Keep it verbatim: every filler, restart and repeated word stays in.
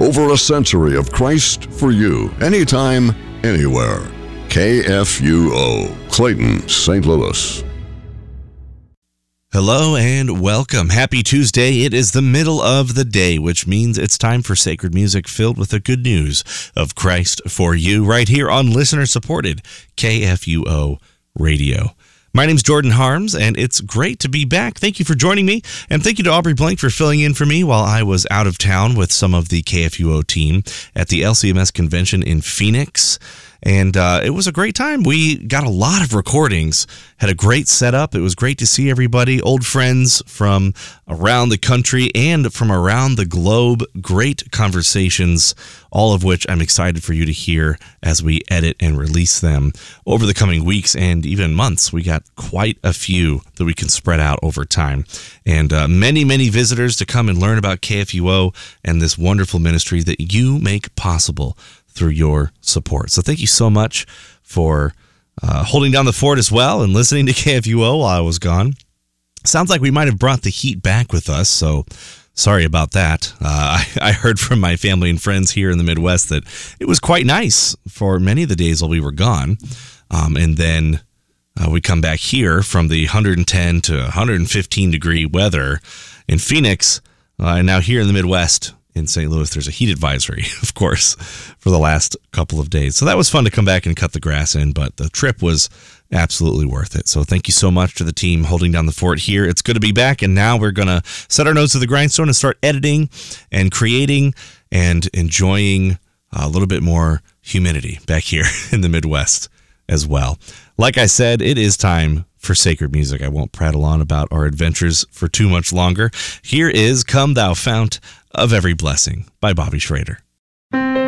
Over a century of Christ for you, anytime, anywhere. K F U O, Clayton, Saint Louis. Hello and welcome. Happy Tuesday. It is the middle of the day, which means it's time for sacred music filled with the good news of Christ for you right here on listener-supported K F U O Radio. My name's Jordan Harms, and it's great to be back. Thank you for joining me, and thank you to Aubrey Blank for filling in for me while I was out of town with some of the K F U O team at the L C M S convention in Phoenix. And uh, it was a great time. We got a lot of recordings, had a great setup. It was great to see everybody, old friends from around the country and from around the globe. Great conversations, all of which I'm excited for you to hear as we edit and release them over the coming weeks and even months. We got quite a few that we can spread out over time. And uh, many, many visitors to come and learn about K F U O and this wonderful ministry that you make possible through your support. So thank you so much for uh, holding down the fort as well and listening to K F U O while I was gone. Sounds like we might have brought the heat back with us, so sorry about that. Uh, I, I heard from my family and friends here in the Midwest that it was quite nice for many of the days while we were gone. Um, and then uh, we come back here from the one hundred ten to one hundred fifteen degree weather in Phoenix, uh, and now here in the Midwest, in Saint Louis, there's a heat advisory, of course, for the last couple of days. So that was fun to come back and cut the grass in, but the trip was absolutely worth it. So thank you so much to the team holding down the fort here. It's good to be back, and now we're going to set our nose to the grindstone and start editing and creating and enjoying a little bit more humidity back here in the Midwest as well. Like I said, it is time for sacred music. I won't prattle on about our adventures for too much longer. Here is Come Thou Fount of Every Blessing by Bobby Schrader.